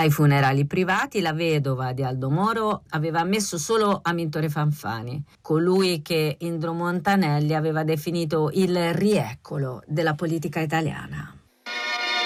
Ai funerali privati la vedova di Aldo Moro aveva ammesso solo Amintore Fanfani, colui che Indro Montanelli aveva definito il Rieccolo della politica italiana.